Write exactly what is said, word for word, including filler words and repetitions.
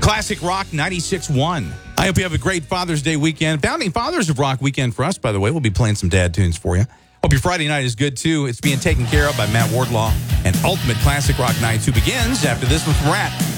Classic Rock ninety-six point one. I hope you have a great Father's Day weekend. Founding Fathers of Rock weekend for us, by the way. We'll be playing some dad tunes for you. Hope your Friday night is good, too. It's being taken care of by Matt Wardlaw and Ultimate Classic Rock Nights, who begins after this one from Rat.